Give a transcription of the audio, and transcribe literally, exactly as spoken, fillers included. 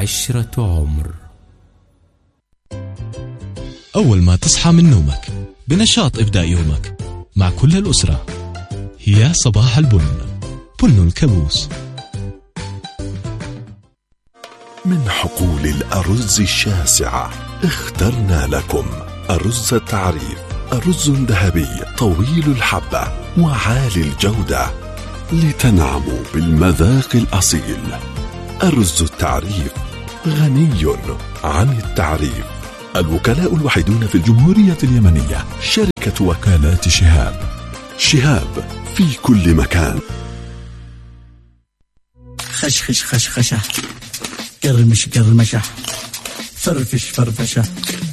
عشرة عمر. أول ما تصحى من نومك بنشاط ابدأ يومك مع كل الأسرة. يا صباح البن، بن الكابوس. من حقول الأرز الشاسعة اخترنا لكم أرز التعريف، أرز ذهبي طويل الحبة وعالي الجودة لتنعموا بالمذاق الأصيل. أرز التعريف غني عن التعريف. الوكلاء الوحيدون في الجمهورية اليمنية شركة وكالات شهاب. شهاب في كل مكان. خشخش خشخشة، قرمش قرمشة، فرفش فرفشة،